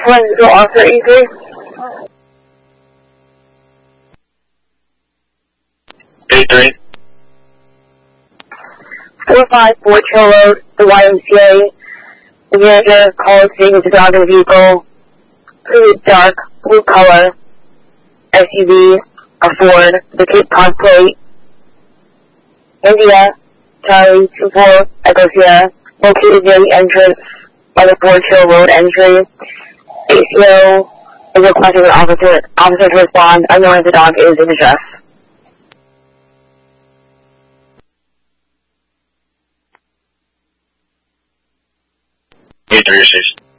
one, so officer E3. 83. 454 Trail Road, the YMCA. The manager called seeing the dog in the vehicle. Pretty dark, blue color, SUV, a Ford, the Cape Cod plate. India, Charlie 24 Echo Sierra, located near the entrance by the 4 Trail Road entry. ACO is requesting an officer to respond, unknowing the dog is in distress. 83 station.